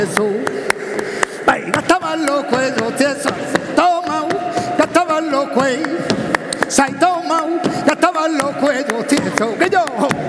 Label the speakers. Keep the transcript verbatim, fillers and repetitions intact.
Speaker 1: Ay, gastaban los cuellos tiesos, toma, gastaban los cuellos, sai toma, gastaban los cuellos tiesos, que yo.